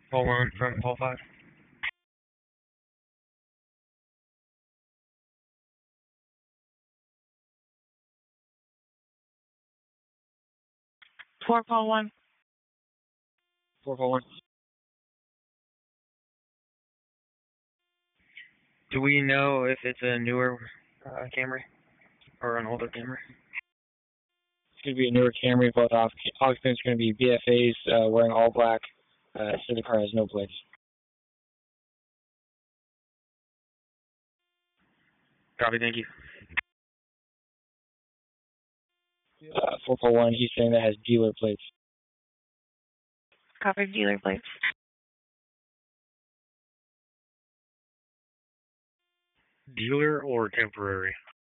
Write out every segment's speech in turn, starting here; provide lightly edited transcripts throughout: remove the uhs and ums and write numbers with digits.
Call 1 from call 5. Four call 1. 4 call 1. Do we know if it's a newer Camry or an older Camry? It's going to be a newer Camry. Both occupants are going to be BFAs wearing all black. So the car has no plates. Copy, thank you. 441, he's saying that has dealer plates. Copy dealer plates. Dealer or temporary?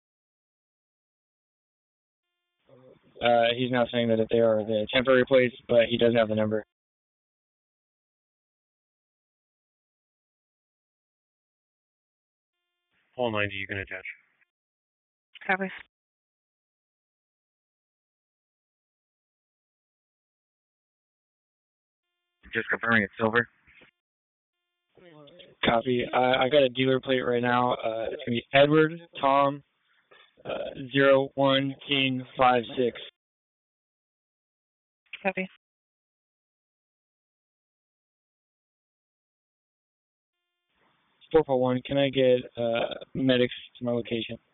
He's now saying that they are the temporary plates, but he doesn't have the number. All 90 you can attach. Copy. Just confirming it's silver. Copy. I got a dealer plate right now. It's going to be Edward Tom 01 King 56. Copy. 441, can I get medics to my location?